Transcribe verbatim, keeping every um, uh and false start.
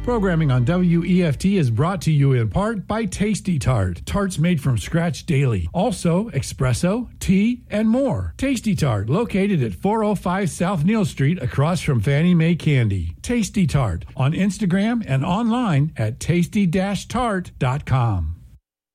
Programming on W E F T is brought to you in part by Tasty Tart. Tarts made from scratch daily. Also, espresso, tea, and more. Tasty Tart, located at four oh five South Neal Street across from Fannie Mae Candy. Tasty Tart on Instagram and online at tasty dash tart dot com.